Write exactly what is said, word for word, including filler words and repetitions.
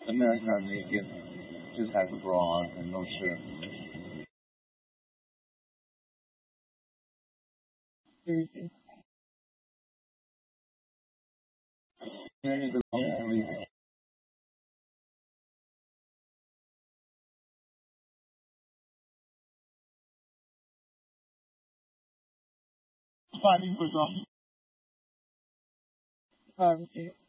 America naked just has a bra on and no shirt. Seriously. Yeah, the only Funny was on. Um,